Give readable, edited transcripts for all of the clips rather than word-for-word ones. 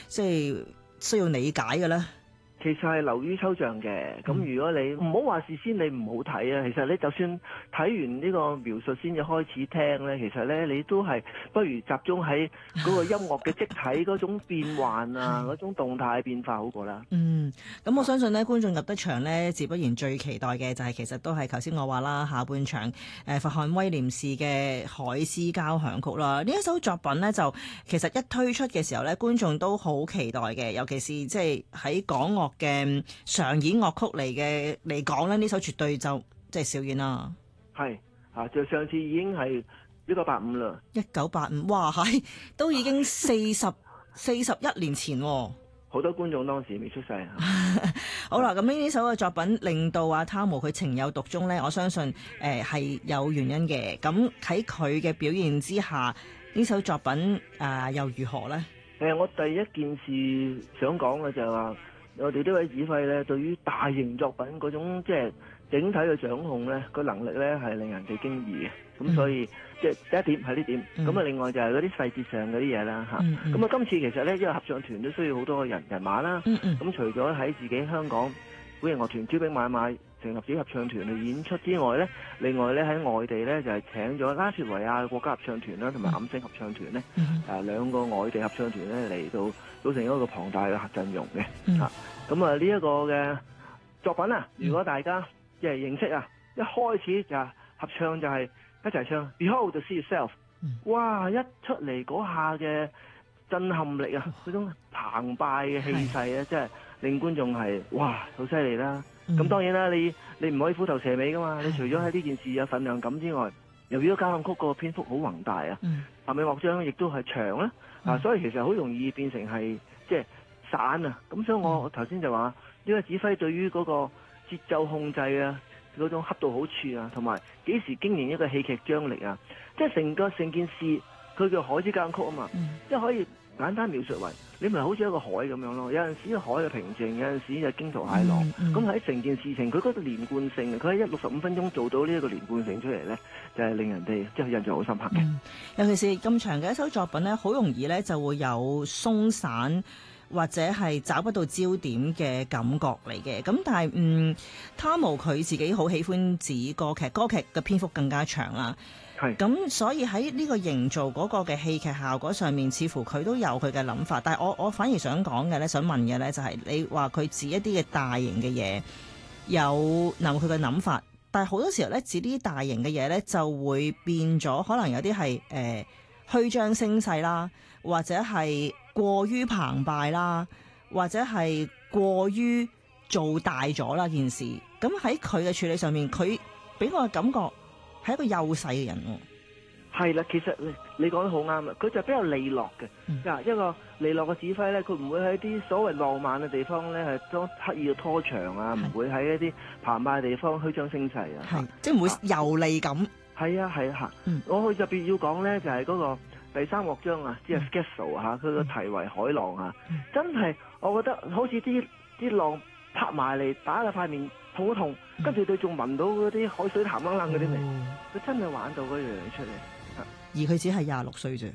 即係需要理解嘅咧？ 其實係流於抽象嘅，咁如果你唔好話事先你唔好睇啊，其實你就算睇完呢個描述先至開始聽咧，其實咧你都係不如集中喺嗰個音樂嘅積體嗰種變幻啊，嗰種動態變化好過啦。 咁我相信咧，觀眾入得場咧，自不然最期待嘅就係其實都係頭先我話啦，下半場佛漢威廉士嘅海獅交響曲啦。呢一首作品咧，就其實一推出嘅時候咧，觀眾都好期待嘅，尤其是即係喺港樂嘅常演樂曲嚟講咧，呢首絕對就即係少見啦。 係就上次已經係1985啦。 1985，哇係，都已經41年前喎。 好多觀眾當時未出世。 好啦，咁呢首嘅作品令到阿湯姆佢情有獨鍾呢，我相信係有原因嘅。咁喺佢嘅表現之下，呢首作品又如何呢？ 我第一件事想講嘅就係話，我哋呢位指揮呢，對於大型作品嗰種即係整體嘅掌控呢，個能力呢係令人哋驚異嘅。咁所以即係第一點係呢點。咁另外就係嗰啲細節上嗰啲嘢啦嚇。咁今次其實呢，因為合唱團都需要好多人馬啦。咁除咗喺自己香港管弦樂團招兵買馬成立自己合唱團去演出之外呢，另外呢，喺外地呢，就係請咗拉脫維亞國家合唱團啦，同埋暗星合唱團呢，兩個外地合唱團呢嚟到組成一個龐大嘅陣容嘅。咁呢一個嘅作品啊，如果大家即係認識啊，一開始就合唱就係一齊唱 Behold to See Yourself。哇！一出嚟嗰下嘅震撼力啊，嗰種澎湃嘅氣勢啊，真係令觀眾係哇好犀利啦！咁當然啦，你唔可以虎頭蛇尾噶嘛。你除咗喺呢件事有份量感之外，由於交響曲個篇幅好宏大啊，下面樂章亦都係長啦，所以其實好容易變成係即係散啊。咁所以我頭先就話呢個指揮對於嗰個節奏控制啊，嗰種恰到好處啊，同埋幾時經營一個戲劇張力啊，即係成件事佢叫海之交響曲啊嘛，即係可以簡單描述為你咪好似一個海咁樣咯。有陣時個海嘅平靜，有陣時就驚濤駭浪。咁喺成件事情，佢嗰個連貫性，佢喺65分鐘做到呢一個連貫性出嚟咧，就係令人哋即係印象好深刻嘅。 尤其是咁長嘅一首作品咧，好容易咧就會有鬆散或者係找不到焦點嘅感覺嚟嘅。咁但係湯姆佢自己好喜歡指歌劇嘅篇幅更加長啦。咁所以喺呢個營造嗰個嘅戲劇效果上面，似乎佢都有佢嘅諗法。但係我反而想講嘅咧，想問嘅咧就係你話佢指一啲嘅大型嘅嘢有佢嘅諗法，但係好多時候咧指啲大型嘅嘢咧就會變咗，可能有啲係虛張聲勢啦，或者係過於澎湃啦，或者係過於做大咗啦件事。咁喺佢嘅處理上面，佢俾我嘅感覺係一個幼細嘅人喎。 係啦，其實你講得好啱啦，佢就比較利落嘅。一個利落嘅指揮咧，佢唔會喺啲所謂浪漫嘅地方咧係當刻意嘅拖長啊，唔會喺一啲澎湃嘅地方虛張聲勢啊， 即係唔會油膩咁。係啊，我特別要講咧就係嗰個第3樂章啊，即係 Scherzo 佢個題為海浪啊，真係我覺得好似啲浪拍埋嚟打喺塊面痛一痛，跟住佢仲聞到嗰啲海水鹹冷冷嗰啲味，佢真係玩到嗰樣嘢出嚟。 而佢只係26歲啫。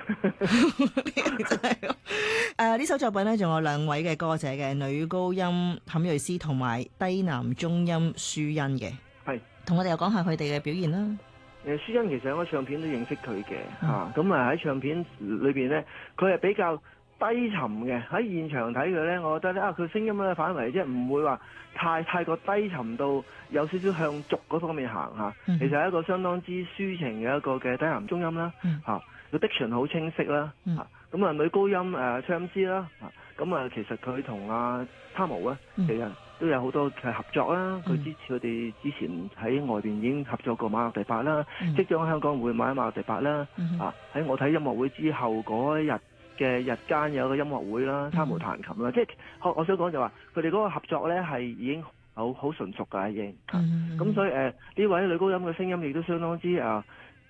呢首作品呢，仲有2位嘅歌者嘅，女高音坎瑞斯同埋低男中音舒恩嘅。係，同我哋又講下佢哋嘅表現啦。 舒恩其實我唱片都認識佢嘅，咁喺唱片裏邊呢，佢係比較低沉嘅。喺現場睇佢呢，我覺得咧佢聲音咧反為即係唔會話太過低沉到有少少向俗嗰方面行嚇。其實係一個相當之抒情嘅一個嘅低男中音啦，個 diction 好清晰啦，咁女高音唱詩啦，咁其實佢同阿湯姆咧其實都有好多嘅合作啦。佢哋之前喺外邊已經合作過馬勒第八啦，即將喺香港會買馬勒第八啦。喺我睇音樂會之後嗰一日嘅日間有個音樂會啦，湯姆彈琴啦，即係我想講就話佢哋嗰個合作咧係已經好純熟㗎已經。咁所以呢位女高音嘅聲音亦都相當之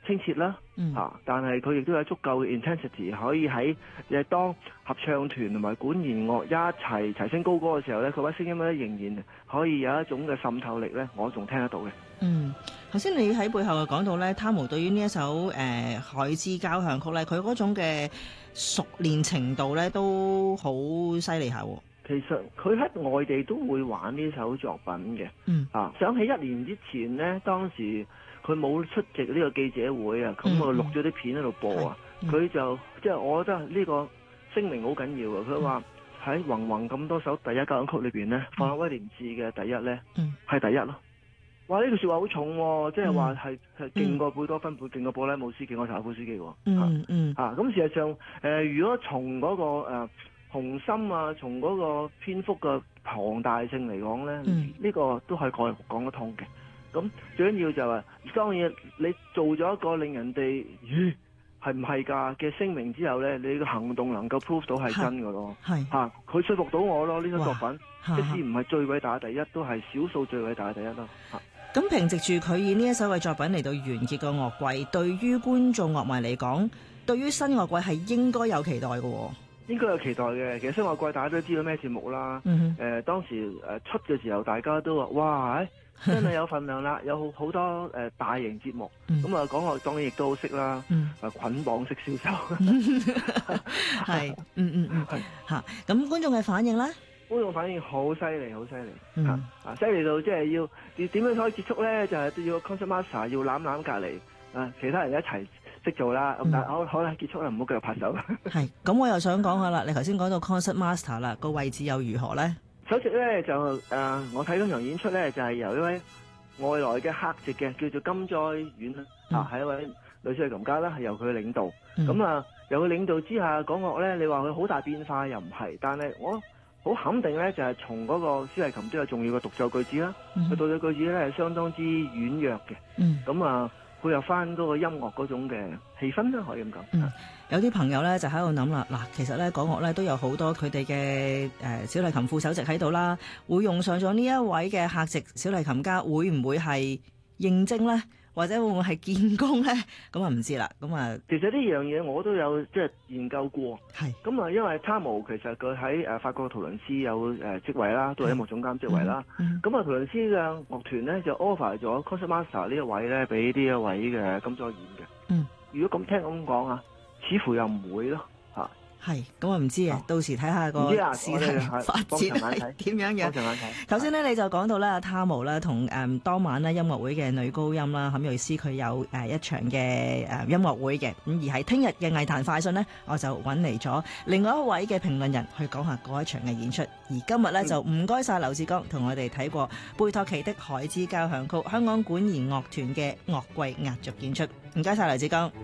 清澈啦，但係佢亦都有足夠嘅 intensity， 可以喺當合唱團同埋管弦樂一齊聲高歌嘅時候咧，佢把聲音咧仍然可以有一種嘅滲透力咧，我仲聽得到嘅。 頭先你喺背後又講到咧，Tamo對於呢一首海之交響曲咧，佢嗰種嘅熟練程度咧都好犀利下。 其實佢喺外地都會玩呢首作品嘅。想起1年之前呢，當時佢冇出席呢個記者會啊，咁我錄咗啲片喺度播啊，佢就即係我覺得呢個聲明好緊要啊。佢話喺宏咁多首第一交響曲裏邊呢，法國威廉士嘅第一呢係第一咯。哇！呢句説話好重喎，即係話係勁過貝多芬、勁過布拉姆斯、勁過柴可夫斯基喎。咁事實上如果從嗰個雄心啊，從嗰個篇幅嘅龐大性嚟講咧，呢個都係講得通嘅。咁最緊要就係，當然你做咗一個令人哋係唔係㗎嘅聲明之後咧，你個行動能夠 prove 到係真㗎咯。佢說服到我咯，呢首作品即使唔係最偉大嘅第一，都係少數最偉大嘅第一咯。 咁憑藉住佢以呢一首嘅作品嚟到完結個樂季，對於觀眾樂迷嚟講，對於新樂季係應該有期待嘅。 應該有期待嘅。其實新樂季大家都知道咩節目啦。當時出嘅時候，大家都話：哇，真係有份量啦，有好多大型節目。咁講樂當然亦都好識啦，捆綁式銷售。 係，咁觀眾嘅反應咧？ 觀眾反應好犀利，好犀利。犀利到即係要點樣可以結束咧？就係要 concert master 要攬隔離其他人一齊識做啦。咁但係好啦，結束啦，唔好繼續拍手。 係，咁我又想講下啦。你頭先講到 concert master 啦，個位置又如何咧？ 首席咧就我睇嗰場演出咧，就係由一位外來嘅客席嘅，叫做金災院啦。係一位女小提琴家啦，係由佢領導。咁由佢領導之下講樂咧，你話佢好大變化又唔係，但係我好肯定咧，就係從嗰個小提琴都有重要嘅獨奏句子啦。佢獨奏句子咧係相當之軟弱嘅。咁配合翻嗰個音樂嗰種嘅氣氛啦，可以咁講。 有啲朋友咧就喺度諗啦，嗱，其實咧港樂咧都有好多佢哋嘅小提琴副首席喺度啦，會用上咗呢一位嘅客席小提琴家，會唔會係應徵咧？或者會唔會係見工咧？咁唔知啦。其實呢樣嘢我都有即係研究過。咁因為 Tamo 其實佢喺法國圖倫斯有職位啦，都係音樂總監職位啦。圖倫斯嘅樂團咧就 offer 咗 concert master 呢一位咧俾呢一位嘅金佐演嘅。如果咁聽咁講啊，似乎又唔會咯。 係，咁唔知啊，到時睇下個事態發展係點樣樣。頭先咧你就講到咧Tamo啦，同當晚咧音樂會嘅女高音啦，坎瑞斯佢有一場嘅音樂會嘅。咁而喺聽日嘅藝壇快訊呢，我就揾嚟咗另外一位嘅評論人去講下嗰一場嘅演出。而今日咧就唔該晒劉志剛同我哋睇過貝托奇的海之交響曲香港管弦樂團嘅樂季壓軸演出。唔該晒劉志剛。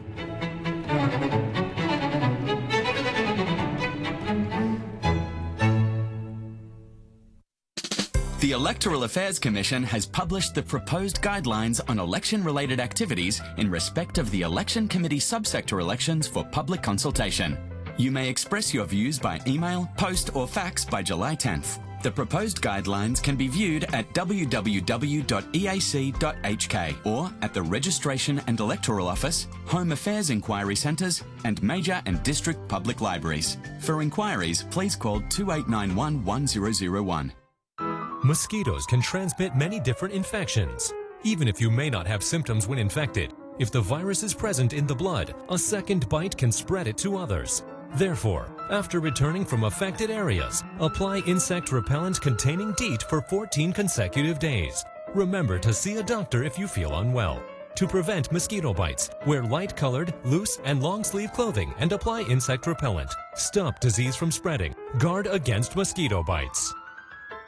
The Electoral Affairs Commission has published the proposed guidelines on election-related activities in respect of the Election Committee subsector elections for public consultation. You may express your views by email, post or fax by July 10th. The proposed guidelines can be viewed at www.eac.hk or at the Registration and Electoral Office, Home Affairs Inquiry Centres and major and district public libraries. For inquiries, please call 2891 1001. Mosquitoes can transmit many different infections. Even if you may not have symptoms when infected, if the virus is present in the blood, a second bite can spread it to others. Therefore, after returning from affected areas, apply insect repellent containing DEET for 14 consecutive days. Remember to see a doctor if you feel unwell. To prevent mosquito bites, wear light-colored, loose, and long-sleeve clothing and apply insect repellent. Stop disease from spreading. Guard against mosquito bites.